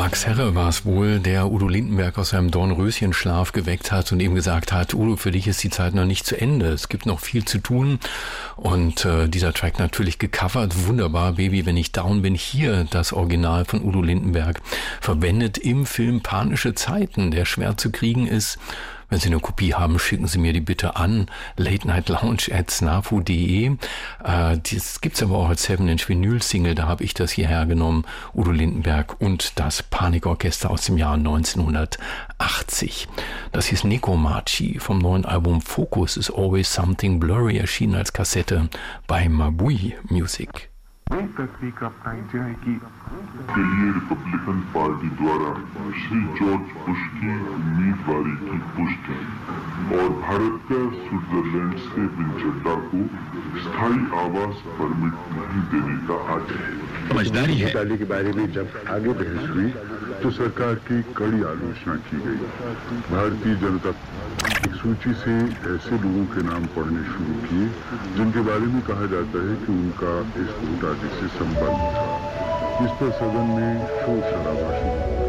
Max Herre war es wohl, der Udo Lindenberg aus seinem Dornröschenschlaf geweckt hat und ihm gesagt hat, Udo, für dich ist die Zeit noch nicht zu Ende, es gibt noch viel zu tun. Und dieser Track natürlich gecovert, wunderbar, Baby, wenn ich down bin, hier das Original von Udo Lindenberg, verwendet im Film Panische Zeiten, der schwer zu kriegen ist. Wenn Sie eine Kopie haben, schicken Sie mir die bitte an latenightlounge@snafu.de. Das gibt's aber auch als 7-Inch Vinyl-Single, da habe ich das hierher genommen, Udo Lindenberg und das Panikorchester aus dem Jahr 1980. Das hieß Nekomachi vom neuen Album Focus is Always Something Blurry, erschienen als Kassette bei Mabui Music. तस्वीर अपनाई जाएगी के लिए Republican party द्वारा Shri George Bush की उम्मीदवारी की पुष्टि और भारत का स्विट्जरलैंड से विंचेल्डा को स्थायी आवास परमिट नहीं देने का आदेश। समझदारी है के बारे में जब आगे बहस हुई तो सरकार की कड़ी आलोचना की गई। भारतीय जनता एक सूची से ऐसे लोगों के नाम पढ़ने शुरू किए जिनके बारे में कहा जाता है कि उनका इस वोट आदि से संबंध था। इस पर सदन में शोर शराबा शुरू।